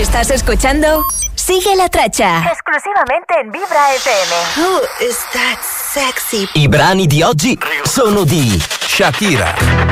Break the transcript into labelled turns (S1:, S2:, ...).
S1: Estás escuchando Sigue la Traccia.
S2: Esclusivamente en Vibra FM.
S3: Who is that sexy?
S4: I brani di oggi sono di Shakira,